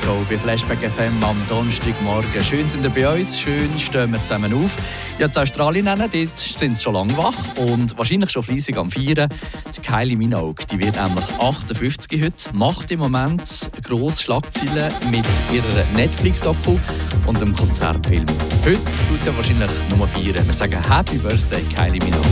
Show bei Flashback FM am Donnerstagmorgen. Schön sind ihr bei uns, schön stehen wir zusammen auf. Ja, in Australien dort sind sie schon lange wach und wahrscheinlich schon fleissig am Feiern. Die Kylie Minogue, die wird nämlich 58 heute, macht im Moment grosse Schlagzeilen mit ihrer Netflix-Doku und dem Konzertfilm. Heute tut sie ja wahrscheinlich nur feiern. Wir sagen Happy Birthday, Kylie Minogue.